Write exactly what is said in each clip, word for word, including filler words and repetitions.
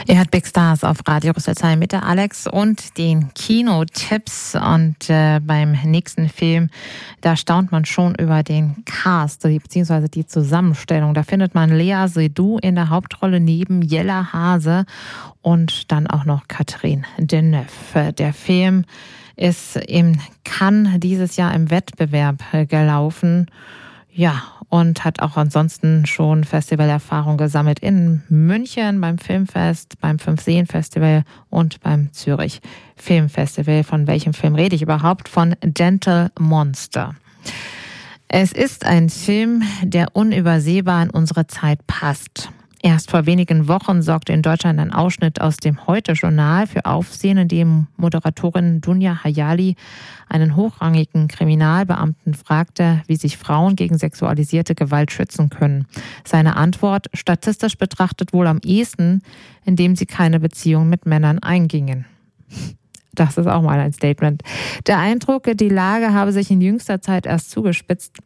Ihr hört Big Stars auf Radio Rüsselsheim mit der Alex und den Kinotipps. Und äh, beim nächsten Film, da staunt man schon über den Cast, beziehungsweise die Zusammenstellung. Da findet man Léa Seydoux in der Hauptrolle neben Jella Hase und dann auch noch Catherine Deneuve. Der Film ist in Cannes dieses Jahr im Wettbewerb gelaufen. Ja, und hat auch ansonsten schon Festivalerfahrung gesammelt in München beim Filmfest, beim Fünf-Seen-Festival und beim Zürich Filmfestival. Von welchem Film rede ich überhaupt? Von Gentle Monster. Es ist ein Film, der unübersehbar in unsere Zeit passt. Erst vor wenigen Wochen sorgte in Deutschland ein Ausschnitt aus dem Heute-Journal für Aufsehen, in dem Moderatorin Dunja Hayali einen hochrangigen Kriminalbeamten fragte, wie sich Frauen gegen sexualisierte Gewalt schützen können. Seine Antwort: statistisch betrachtet wohl am ehesten, indem sie keine Beziehung mit Männern eingingen. Das ist auch mal ein Statement. Der Eindruck, die Lage habe sich in jüngster Zeit erst zugespitzt,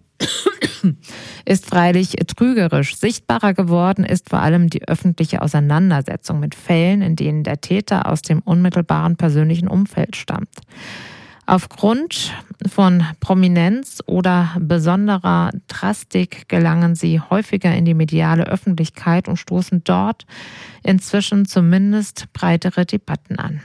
ist freilich trügerisch. Sichtbarer geworden ist vor allem die öffentliche Auseinandersetzung mit Fällen, in denen der Täter aus dem unmittelbaren persönlichen Umfeld stammt. Aufgrund von Prominenz oder besonderer Drastik gelangen sie häufiger in die mediale Öffentlichkeit und stoßen dort inzwischen zumindest breitere Debatten an.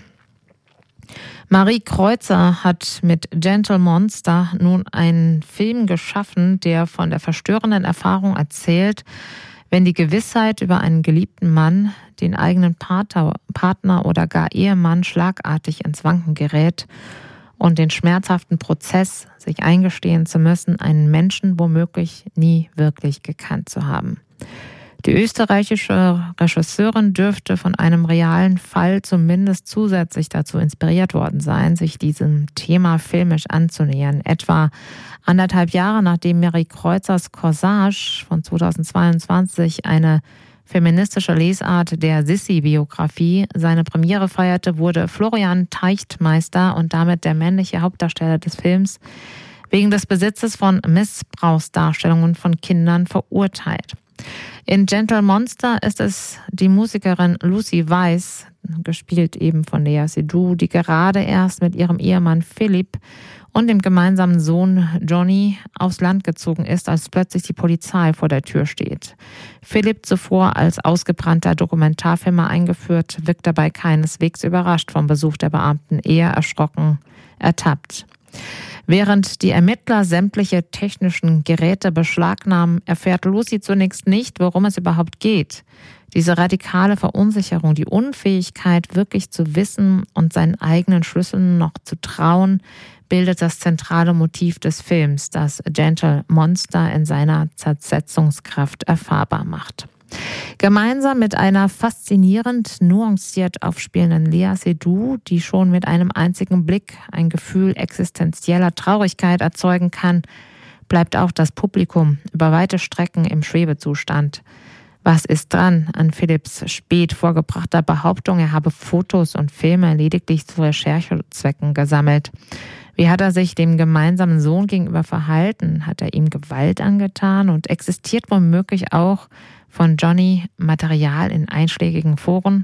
Marie Kreuzer hat mit Gentle Monster nun einen Film geschaffen, der von der verstörenden Erfahrung erzählt, wenn die Gewissheit über einen geliebten Mann, den eigenen Partner oder gar Ehemann schlagartig ins Wanken gerät und den schmerzhaften Prozess, sich eingestehen zu müssen, einen Menschen womöglich nie wirklich gekannt zu haben. Die österreichische Regisseurin dürfte von einem realen Fall zumindest zusätzlich dazu inspiriert worden sein, sich diesem Thema filmisch anzunähern. Etwa anderthalb Jahre nachdem Marie Kreuzers Corsage von zweitausendzweiundzwanzig, eine feministische Lesart der Sissi-Biografie, seine Premiere feierte, wurde Florian Teichtmeister und damit der männliche Hauptdarsteller des Films wegen des Besitzes von Missbrauchsdarstellungen von Kindern verurteilt. In Gentle Monster ist es die Musikerin Lucy Weiss, gespielt eben von Léa Seydoux, die gerade erst mit ihrem Ehemann Philipp und dem gemeinsamen Sohn Johnny aufs Land gezogen ist, als plötzlich die Polizei vor der Tür steht. Philipp, zuvor als ausgebrannter Dokumentarfilmer eingeführt, wirkt dabei keineswegs überrascht vom Besuch der Beamten, eher erschrocken ertappt. Während die Ermittler sämtliche technischen Geräte beschlagnahmen, erfährt Lucy zunächst nicht, worum es überhaupt geht. Diese radikale Verunsicherung, die Unfähigkeit, wirklich zu wissen und seinen eigenen Schlüsseln noch zu trauen, bildet das zentrale Motiv des Films, das Gentle Monster in seiner Zersetzungskraft erfahrbar macht. Gemeinsam mit einer faszinierend nuanciert aufspielenden Léa Seydoux, die schon mit einem einzigen Blick ein Gefühl existenzieller Traurigkeit erzeugen kann, bleibt auch das Publikum über weite Strecken im Schwebezustand. Was ist dran an Philipps spät vorgebrachter Behauptung, er habe Fotos und Filme lediglich zu Recherchezwecken gesammelt? Wie hat er sich dem gemeinsamen Sohn gegenüber verhalten? Hat er ihm Gewalt angetan? Und existiert womöglich auch von Johnny Material in einschlägigen Foren?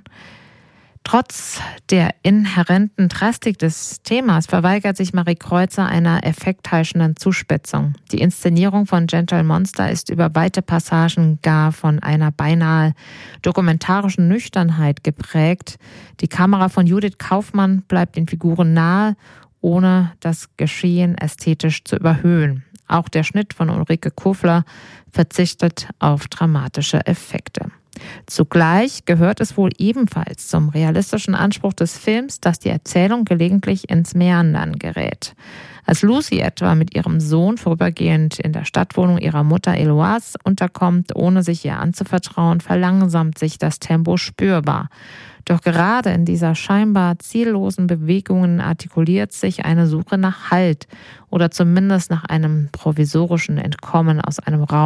Trotz der inhärenten Drastik des Themas verweigert sich Marie Kreuzer einer effektheischenden Zuspitzung. Die Inszenierung von Gentle Monster ist über weite Passagen gar von einer beinahe dokumentarischen Nüchternheit geprägt. Die Kamera von Judith Kaufmann bleibt den Figuren nahe, ohne das Geschehen ästhetisch zu überhöhen. Auch der Schnitt von Ulrike Kofler verzichtet auf dramatische Effekte. Zugleich gehört es wohl ebenfalls zum realistischen Anspruch des Films, dass die Erzählung gelegentlich ins Meandern gerät. Als Lucy etwa mit ihrem Sohn vorübergehend in der Stadtwohnung ihrer Mutter Eloise unterkommt, ohne sich ihr anzuvertrauen, verlangsamt sich das Tempo spürbar. Doch gerade in dieser scheinbar ziellosen Bewegungen artikuliert sich eine Suche nach Halt oder zumindest nach einem provisorischen Entkommen aus einem Raum,